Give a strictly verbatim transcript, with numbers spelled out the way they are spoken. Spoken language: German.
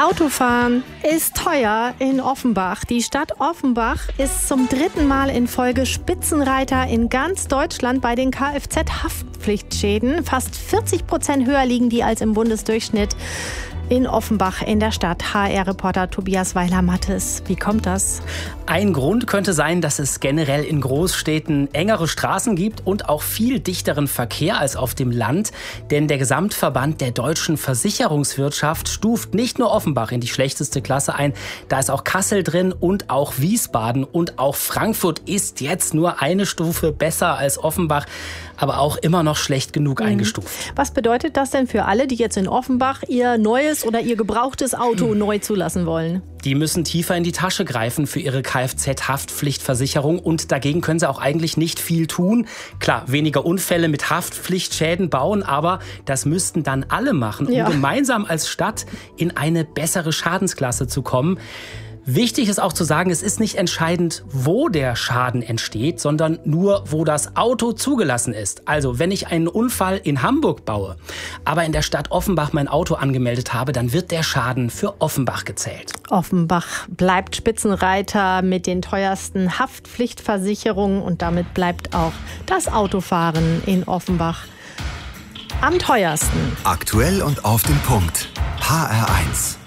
Autofahren ist teuer in Offenbach. Die Stadt Offenbach ist zum dritten Mal in Folge Spitzenreiter in ganz Deutschland bei den Kfz-Haftpflichtschäden. Fast vierzig Prozent höher liegen die als im Bundesdurchschnitt. In Offenbach in der Stadt. H R-Reporter Tobias Weiler-Mattes. Wie kommt das? Ein Grund könnte sein, dass es generell in Großstädten engere Straßen gibt und auch viel dichteren Verkehr als auf dem Land. Denn der Gesamtverband der deutschen Versicherungswirtschaft stuft nicht nur Offenbach in die schlechteste Klasse ein. Da ist auch Kassel drin und auch Wiesbaden. Und auch Frankfurt ist jetzt nur eine Stufe besser als Offenbach, aber auch immer noch schlecht genug mhm. eingestuft. Was bedeutet das denn für alle, die jetzt in Offenbach ihr neues oder ihr gebrauchtes Auto hm. neu zulassen wollen? Die müssen tiefer in die Tasche greifen für ihre Kfz-Haftpflichtversicherung und dagegen können sie auch eigentlich nicht viel tun. Klar, weniger Unfälle mit Haftpflichtschäden bauen, aber das müssten dann alle machen, um ja. gemeinsam als Stadt in eine bessere Schadensklasse zu kommen. Wichtig ist auch zu sagen, es ist nicht entscheidend, wo der Schaden entsteht, sondern nur, wo das Auto zugelassen ist. Also, wenn ich einen Unfall in Hamburg baue, aber in der Stadt Offenbach mein Auto angemeldet habe, dann wird der Schaden für Offenbach gezählt. Offenbach bleibt Spitzenreiter mit den teuersten Haftpflichtversicherungen und damit bleibt auch das Autofahren in Offenbach am teuersten. Aktuell und auf den Punkt. H R eins.